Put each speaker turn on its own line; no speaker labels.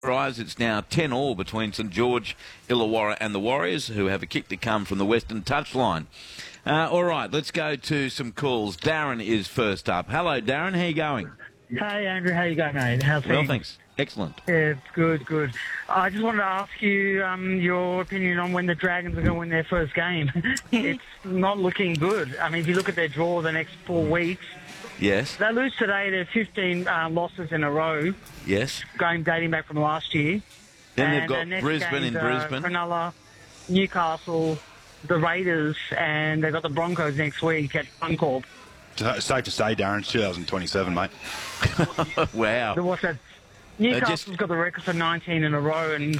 Rise. It's now 10-all between St George, Illawarra and the Warriors, who have a kick to come from the western touchline. All right, let's go to some calls. Darren is first up. Hello, Darren. How you going?
Hey, Andrew. How you going, mate? How's
Well,
things?
thanks. Excellent.
Yeah, good, good. I just wanted to ask you your opinion on when the Dragons are going to win their first game. It's not looking good. I mean, if you look at their draw the next 4 weeks,
Yes.
they lose today. They're 15 losses in a row,
Yes.
dating back from last year.
Then they've
And
got
their next
Brisbane in
games are
Brisbane.
Cronulla, Newcastle, the Raiders, and they've got the Broncos next week at Suncorp.
Safe to say, Darren, it's 2027, mate.
Wow.
So what's that? Newcastle's got the record for 19 in a row, and